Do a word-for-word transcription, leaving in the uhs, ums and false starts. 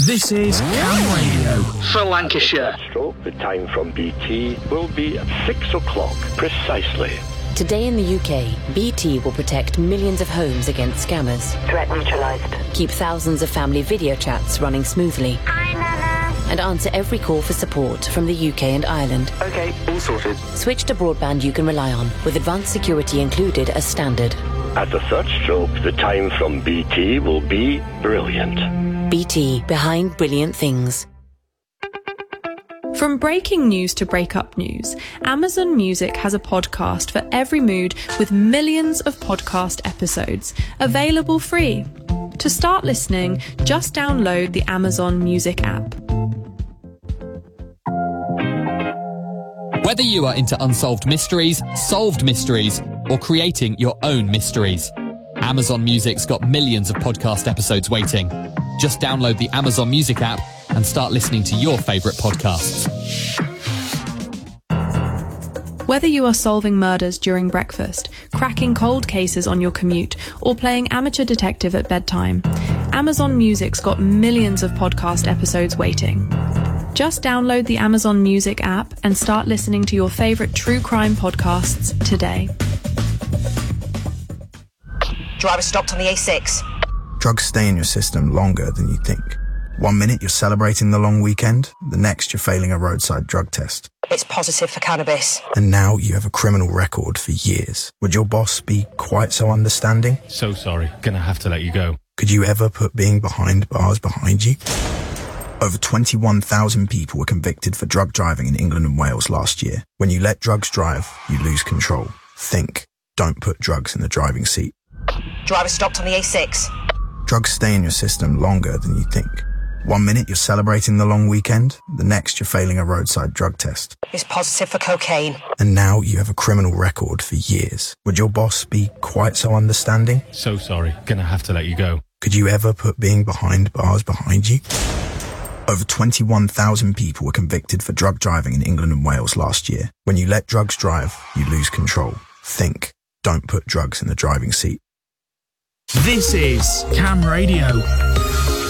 This is Cam Radio. For Lancashire. Stroke, the time from B T will be at six o'clock precisely. Today in the U K, B T will protect millions of homes against scammers. Threat neutralised. Keep thousands of family video chats running smoothly. Hi, Nana. And answer every call for support from the U K and Ireland. Okay, all sorted. Switch to broadband you can rely on, with advanced security included as standard. At the third stroke, the time from B T will be brilliant. B T, behind brilliant things. From breaking news to breakup news, Amazon Music has a podcast for every mood with millions of podcast episodes, available free. To start listening, just download the Amazon Music app. Whether you are into unsolved mysteries, solved mysteries, or creating your own mysteries, Amazon Music's got millions of podcast episodes waiting. Just download the Amazon Music app and start listening to your favourite podcasts. Whether you are solving murders during breakfast, cracking cold cases on your commute, or playing amateur detective at bedtime, Amazon Music's got millions of podcast episodes waiting. Just download the Amazon Music app and start listening to your favourite true crime podcasts today. Driver stopped on the A six. Drugs stay in your system longer than you think. One minute you're celebrating the long weekend, the next you're failing a roadside drug test. It's positive for cannabis. And now you have a criminal record for years. Would your boss be quite so understanding? So sorry, gonna have to let you go. Could you ever put being behind bars behind you? Over twenty-one thousand people were convicted for drug driving in England and Wales last year. When you let drugs drive, you lose control. Think. Don't put drugs in the driving seat. Driver stopped on the A six. Drugs stay in your system longer than you think. One minute you're celebrating the long weekend, the next you're failing a roadside drug test. It's positive for cocaine. And now you have a criminal record for years. Would your boss be quite so understanding? So sorry, gonna have to let you go. Could you ever put being behind bars behind you? Over twenty-one thousand people were convicted for drug driving in England and Wales last year. When you let drugs drive, you lose control. Think. Don't put drugs in the driving seat. This is Cam Radio.